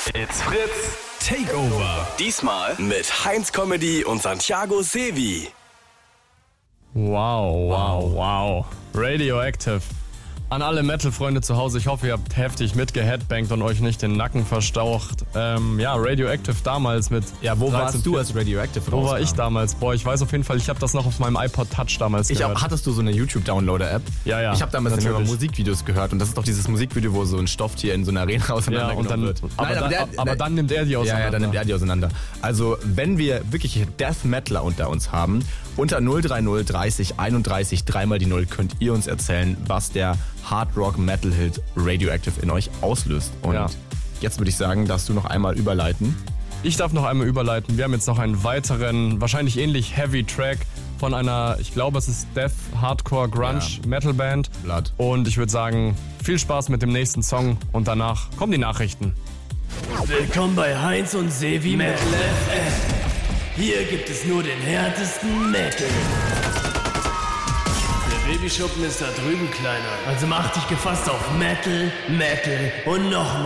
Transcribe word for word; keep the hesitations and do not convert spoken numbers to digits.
It's Fritz Takeover. Diesmal mit Heinz Comedy und Santiago Sevi. Wow, wow, wow. Radioactive. An alle Metal-Freunde zu Hause, ich hoffe, ihr habt heftig mitgeheadbangt und euch nicht den Nacken verstaucht. Ähm, ja, Radioactive damals mit... Ja, wo dreizehn, warst du als Radioactive Wo rauskam? war ich damals? Boah, ich weiß auf jeden Fall, ich habe das noch auf meinem iPod Touch damals Ich gehört. auch, hattest du so eine YouTube-Downloader-App? Ja, ja, Ich habe damals immer natürlich. Musikvideos gehört und das ist doch dieses Musikvideo, wo so ein Stofftier in so einer Arena Ja, auseinandergenommen und dann, wird. aber, Nein, dann, der- aber der- dann nimmt er die auseinander. Ja, ja, dann nimmt er die auseinander. Also, wenn wir wirklich Death Metaler unter uns haben, unter null drei null dreißig einunddreißig dreimal die Null könnt ihr uns erzählen, was der Hard Rock Metal Hit Radioactive in euch auslöst. Und Ja. jetzt würde ich sagen, darfst du noch einmal überleiten. Ich darf noch einmal überleiten. Wir haben jetzt noch einen weiteren, wahrscheinlich ähnlich Heavy Track von einer, ich glaube, es ist Death, Hardcore, Grunge, Ja. Metal Band. Blood. Und ich würde sagen, viel Spaß mit dem nächsten Song und danach kommen die Nachrichten. Willkommen bei Heinz und Sevi Metal F M. Hier gibt es nur den härtesten Metal. Der Babyschuppen ist da drüben, Kleiner. Also mach dich gefasst auf Metal, Metal und noch